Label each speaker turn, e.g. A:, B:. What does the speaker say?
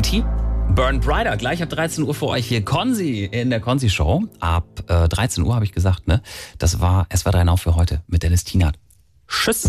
A: AT&T. Burn Brighter, gleich ab 13 Uhr für euch hier Konzi in der Konzi-Show. Ab 13 Uhr habe ich gesagt, ne? Es war 3 Now für heute mit Dennis Tienert. Tschüss.